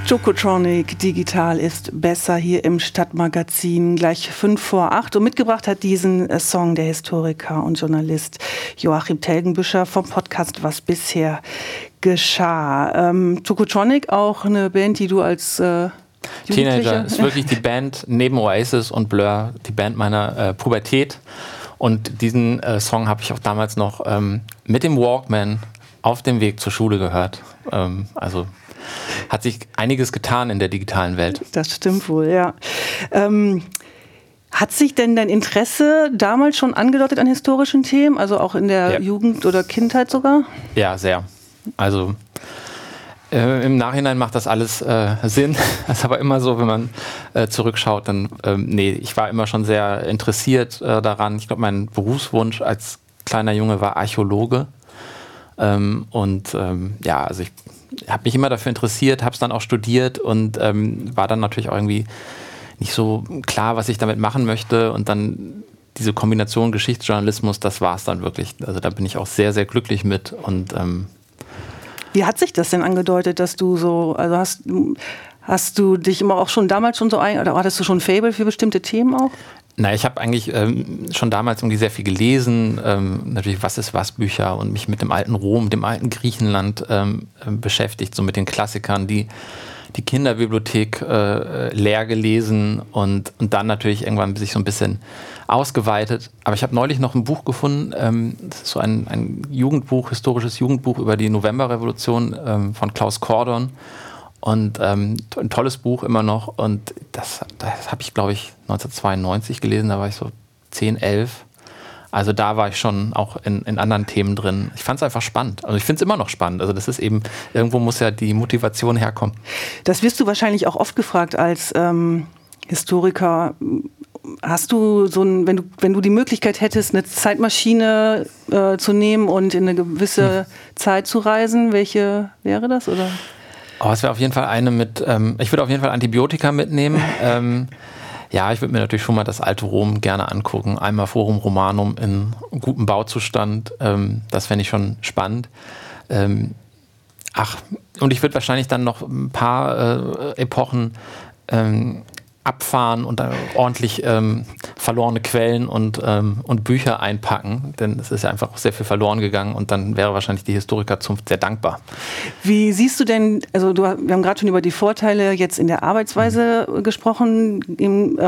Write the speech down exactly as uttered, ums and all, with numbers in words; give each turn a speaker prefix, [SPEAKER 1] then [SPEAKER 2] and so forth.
[SPEAKER 1] Tokotronic digital ist besser hier im Stadtmagazin, gleich fünf vor acht. Und mitgebracht hat diesen Song der Historiker und Journalist Joachim Telgenbüscher vom Podcast Was bisher geschah. Ähm, Tokotronic, auch eine Band, die du als äh,
[SPEAKER 2] Teenager, ist wirklich die Band neben Oasis und Blur, die Band meiner äh, Pubertät. Und diesen äh, Song habe ich auch damals noch ähm, mit dem Walkman auf dem Weg zur Schule gehört. Ähm, also hat sich einiges getan in der digitalen Welt.
[SPEAKER 1] Das stimmt wohl, ja. Ähm, hat sich denn dein Interesse damals schon angedeutet an historischen Themen, also auch in der ja. Jugend oder Kindheit sogar?
[SPEAKER 2] Ja, sehr. Also äh, im Nachhinein macht das alles äh, Sinn. Das ist aber immer so, wenn man äh, zurückschaut, dann, ähm, nee, ich war immer schon sehr interessiert äh, daran. Ich glaube, mein Berufswunsch als kleiner Junge war Archäologe. Ähm, und ähm, ja, also ich habe mich immer dafür interessiert, habe es dann auch studiert und ähm, war dann natürlich auch irgendwie nicht so klar, was ich damit machen möchte. Und dann diese Kombination Geschichtsjournalismus, das war es dann wirklich. Also da bin ich auch sehr, sehr glücklich mit. Und ähm,
[SPEAKER 1] wie hat sich das denn angedeutet, dass du so, also hast, hast du dich immer auch schon damals schon so ein, oder hattest du schon ein Faible für bestimmte Themen auch?
[SPEAKER 2] Na, ich habe eigentlich ähm, schon damals irgendwie sehr viel gelesen, ähm, natürlich Was ist was Bücher und mich mit dem alten Rom, dem alten Griechenland ähm, beschäftigt, so mit den Klassikern, die, die Kinderbibliothek äh, leer gelesen und, und dann natürlich irgendwann sich so ein bisschen ausgeweitet. Aber ich habe neulich noch ein Buch gefunden, ähm, das ist so ein, ein Jugendbuch, historisches Jugendbuch über die Novemberrevolution ähm, von Klaus Kordon. Und ähm, ein tolles Buch immer noch. Und das, das habe ich, glaube ich, neunzehnhundertzweiundneunzig gelesen. Da war ich so zehn, elf. Also da war ich schon auch in, in anderen Themen drin. Ich fand es einfach spannend. Also ich finde es immer noch spannend. Also das ist eben, irgendwo muss ja die Motivation herkommen.
[SPEAKER 1] Das wirst du wahrscheinlich auch oft gefragt als ähm, Historiker. Hast du so ein, wenn du, wenn du die Möglichkeit hättest, eine Zeitmaschine äh, zu nehmen und in eine gewisse hm. Zeit zu reisen, welche wäre das, oder?
[SPEAKER 2] Oh, es wäre auf jeden Fall eine mit, ähm, ich würde auf jeden Fall Antibiotika mitnehmen. ähm, ja, ich würde mir natürlich schon mal das alte Rom gerne angucken. Einmal Forum Romanum in gutem Bauzustand. Ähm, das fände ich schon spannend. Ähm, ach, und ich würde wahrscheinlich dann noch ein paar äh, Epochen ähm, abfahren und dann ordentlich ähm, verlorene Quellen und, ähm, und Bücher einpacken, denn es ist ja einfach sehr viel verloren gegangen und dann wäre wahrscheinlich die Historikerzunft sehr dankbar.
[SPEAKER 1] Wie siehst du denn, also du, wir haben gerade schon über die Vorteile jetzt in der Arbeitsweise mhm. gesprochen, im